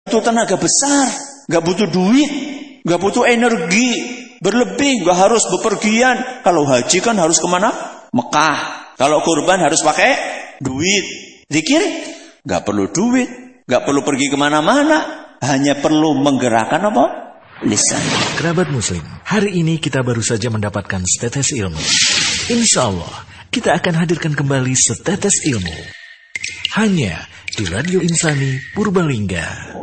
butuh tenaga besar, nggak butuh duit, nggak butuh energi berlebih, nggak harus bepergian. Kalau haji kan harus kemana? Mekah. Kalau kurban harus pakai duit. Zikir nggak perlu duit, nggak perlu pergi kemana-mana, hanya perlu menggerakkan apa? Lisan. Kerabat Muslim, hari ini kita baru saja mendapatkan setetes ilmu. Insya Allah, kita akan hadirkan kembali setetes ilmu. Hanya di Radio Insani Purbalingga.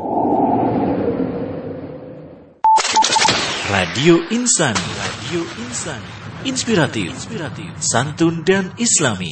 Radio Insani, Radio Insani, inspiratif, santun dan islami,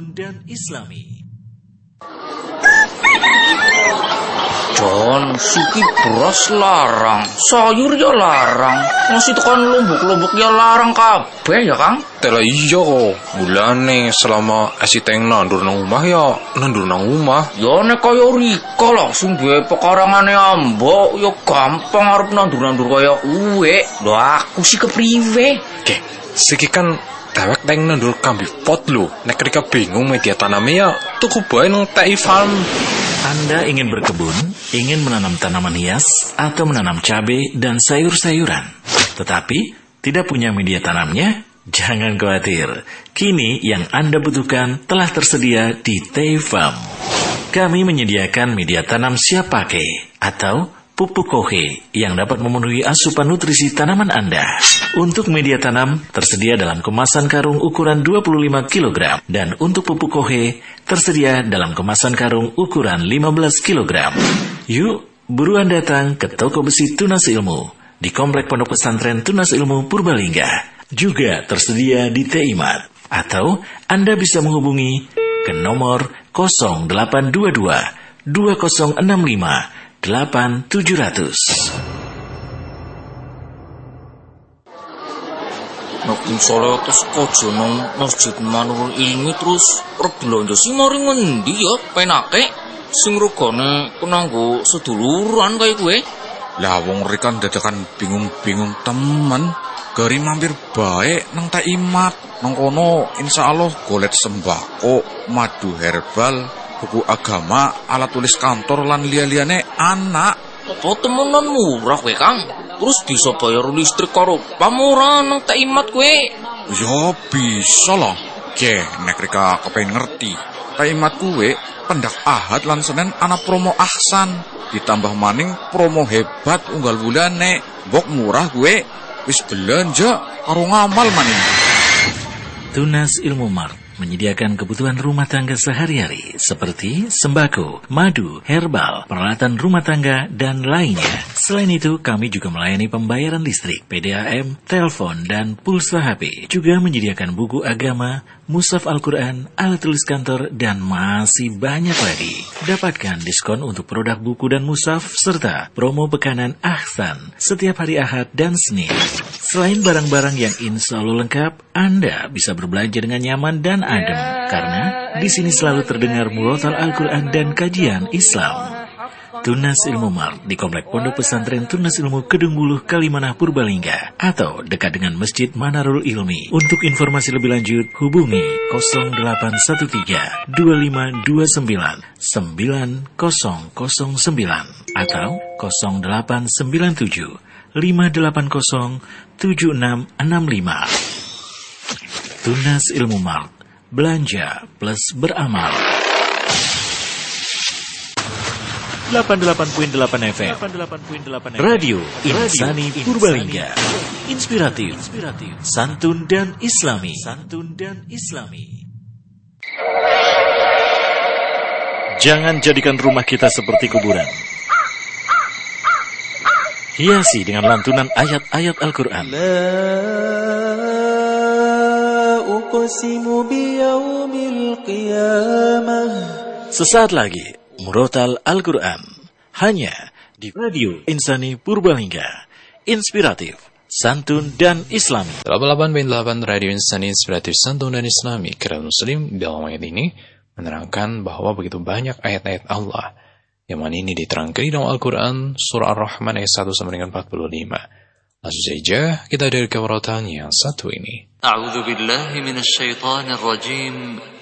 Don, siki beras larang, sayur ya larang, nasi tekan lumbuk ya larang kabeh ya Kang. Tela iya kok, mulane selama asiteng nandur nang omah ya nandur nang omah. Ya nek kaya Rika langsung duwe pekarangane ambok, ya gampang arep nandur kaya uwe. Lho aku sih kepriwe? Oke, siki kan dewek teng nandur kambi pot lho. Nek Rika bingung media tanamnya ya tuku bae nang TI Farm. Anda ingin berkebun, ingin menanam tanaman hias, atau menanam cabai dan sayur-sayuran, tetapi tidak punya media tanamnya? Jangan khawatir. Kini yang Anda butuhkan telah tersedia di TI Farm. Kami menyediakan media tanam siap pakai atau pupuk kohe yang dapat memenuhi asupan nutrisi tanaman Anda. Untuk media tanam tersedia dalam kemasan karung ukuran 25 kg dan untuk pupuk kohe tersedia dalam kemasan karung ukuran 15 kg. Yuk, buruan datang ke toko besi Tunas Ilmu di Komplek Pondok Pesantren Tunas Ilmu Purbalingga. Juga tersedia di TIMAT. Atau Anda bisa menghubungi ke nomor 0822 2065 8700. Nek misalnya terus kerja nang Masjid Manurul Ilmi terus arep belanja sing mari ngendi ya penake sing regane kenanggo seduluran kaya kowe. Lah wong Rika dadakan bingung-bingung temen. Gari mampir bae nang TIMAT. Nang kono insyaallah golet sembako, madu herbal, buku agama, alat tulis kantor lan liya-liyane anak. Apa temenan murah kowe Kang? Terus bisa bayar listrik karo pamurah nang TIMAT kowe? Ya bisa lah. Nek Rika kepengen ngerti. TIMAT kowe pendak Ahad lan Senin ana promo ahsan. Ditambah maning promo hebat unggal bulane. Mbok murah kowe wis belanja karo ngamal maning. Tunas Ilmu Mart menyediakan kebutuhan rumah tangga sehari-hari seperti sembako, madu, herbal, peralatan rumah tangga, dan lainnya. Selain itu, kami juga melayani pembayaran listrik, PDAM, telepon, dan pulsa HP. Juga menyediakan buku agama, mushaf Al-Quran, alat tulis kantor, dan masih banyak lagi. Dapatkan diskon untuk produk buku dan mushaf, serta promo bekanan Ahsan setiap hari Ahad dan Senin. Selain barang-barang yang insya Allah lengkap, Anda bisa berbelanja dengan nyaman dan adem, karena di sini selalu terdengar murotal Al-Quran dan kajian Islam. Tunas Ilmu Mart di Komplek Pondok Pesantren Tunas Ilmu Kedung Buluh, Kalimanah, Purbalingga, atau dekat dengan Masjid Manarul Ilmi. Untuk informasi lebih lanjut, hubungi 0813 2529 9009 atau 0897 580 7665. Tunas Ilmu Mart, belanja plus beramal. 88.8 FM Radio Insani Purbalingga. Inspiratif, santun dan islami. Jangan jadikan rumah kita seperti kuburan. Hiasi dengan lantunan ayat-ayat Al-Quran. Sesaat lagi Murotal Al-Quran hanya di Radio Insani Purbalingga. Inspiratif, santun dan islami. 88.8 Radio Insani Inspiratif, santun dan islami. Kerabat Muslim dalam ayat ini menerangkan bahwa begitu banyak ayat-ayat Allah yang mana ini diterangkan di dalam Al-Quran surah Ar-Rahman ayat 1 sampai dengan 45. Langsung saja kita dari kemurotan yang satu ini. A'udzu billahi minasyaitonir rajim.